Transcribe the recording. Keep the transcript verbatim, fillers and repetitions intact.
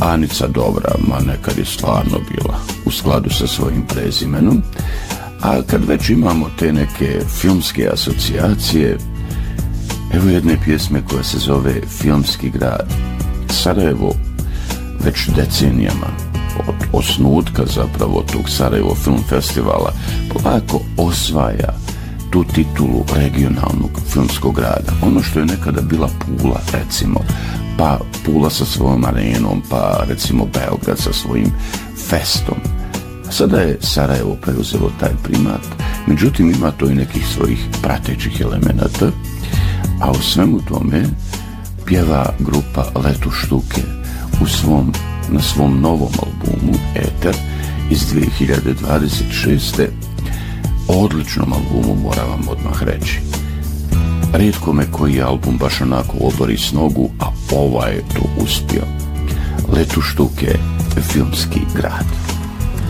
Anica dobra, ma nekad je stvarno bila u skladu sa svojim prezimenom. A kad već imamo te neke filmske asocijacije, evo jedne pjesme koja se zove Filmski grad. Sarajevo već decenijama od osnutka zapravo tog Sarajevo Film Festivala polako osvaja tu titulu regionalnog filmskog grada. Ono što je nekada bila Pula, recimo, pa Pula sa svojom arenom, pa recimo Beograd sa svojim festom. Sada je Sarajevo preuzelo taj primat, međutim ima to i nekih svojih pratećih elemenata, a u svemu tome pjeva grupa Letuštuke u svom, na svom novom albumu Eter iz dvije hiljade dvadeset šeste. Odličnom albumu, moram vam odmah reći. Rijetko me koji album baš onako obori s nogu, a ovaj je to uspio. Letuštuke, Filmski grad.